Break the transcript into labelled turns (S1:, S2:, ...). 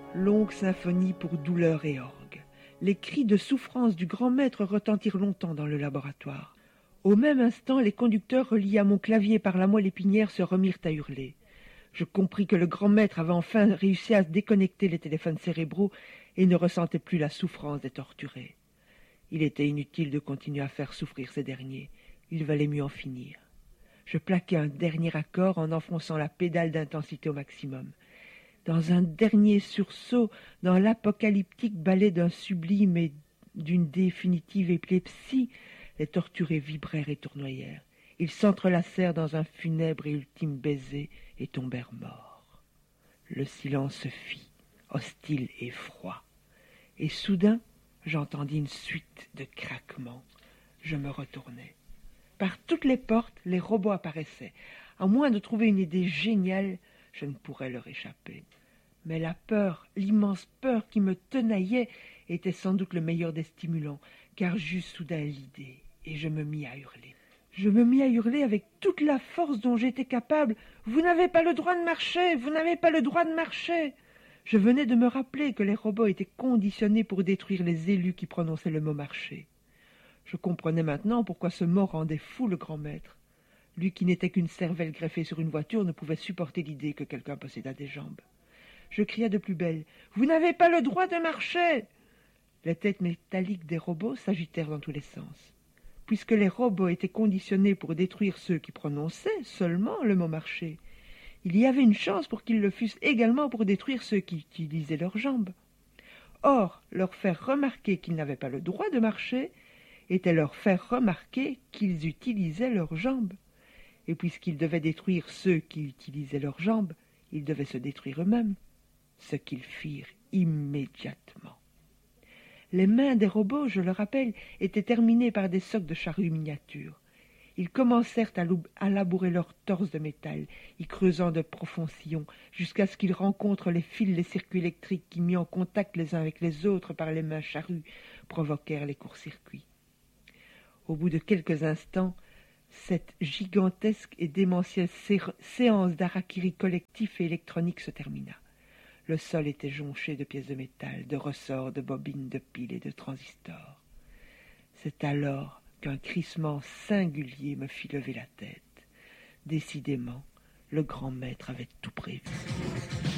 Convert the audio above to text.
S1: Longue symphonie pour douleur et orgue. Les cris de souffrance du grand maître retentirent longtemps dans le laboratoire. Au même instant, les conducteurs reliés à mon clavier par la moelle épinière se remirent à hurler. Je compris que le grand maître avait enfin réussi à déconnecter les téléphones cérébraux et ne ressentait plus la souffrance des torturés. Il était inutile de continuer à faire souffrir ces derniers. Il valait mieux en finir. Je plaquai un dernier accord en enfonçant la pédale d'intensité au maximum. Dans un dernier sursaut, dans l'apocalyptique ballet d'un sublime et d'une définitive épilepsie, les torturés vibrèrent et tournoyèrent. Ils s'entrelacèrent dans un funèbre et ultime baiser et tombèrent morts. Le silence se fit, hostile et froid. Et soudain, j'entendis une suite de craquements. Je me retournai. Par toutes les portes, les robots apparaissaient. À moins de trouver une idée géniale, je ne pourrais leur échapper. Mais la peur, l'immense peur qui me tenaillait, était sans doute le meilleur des stimulants, car j'eus soudain l'idée, et je me mis à hurler. Je me mis à hurler avec toute la force dont j'étais capable. « Vous n'avez pas le droit de marcher! Vous n'avez pas le droit de marcher !» Je venais de me rappeler que les robots étaient conditionnés pour détruire les élus qui prononçaient le mot « marcher ». Je comprenais maintenant pourquoi ce mot rendait fou le grand maître. Lui qui n'était qu'une cervelle greffée sur une voiture ne pouvait supporter l'idée que quelqu'un possédât des jambes. Je cria de plus belle « Vous n'avez pas le droit de marcher !» Les têtes métalliques des robots s'agitèrent dans tous les sens. Puisque les robots étaient conditionnés pour détruire ceux qui prononçaient seulement le mot « marcher », il y avait une chance pour qu'ils le fussent également pour détruire ceux qui utilisaient leurs jambes. Or, leur faire remarquer qu'ils n'avaient pas le droit de marcher était leur faire remarquer qu'ils utilisaient leurs jambes. Et puisqu'ils devaient détruire ceux qui utilisaient leurs jambes, ils devaient se détruire eux-mêmes, ce qu'ils firent immédiatement. Les mains des robots, je le rappelle, étaient terminées par des socs de charrues miniatures. Ils commencèrent à labourer leur torse de métal, y creusant de profonds sillons, jusqu'à ce qu'ils rencontrent les fils, les circuits électriques qui, mis en contact les uns avec les autres par les mains charrues, provoquèrent les courts-circuits. Au bout de quelques instants, cette gigantesque et démentielle séance d'harakiri collectif et électronique se termina. Le sol était jonché de pièces de métal, de ressorts, de bobines, de piles et de transistors. C'est alors qu'un crissement singulier me fit lever la tête. Décidément, le grand maître avait tout prévu.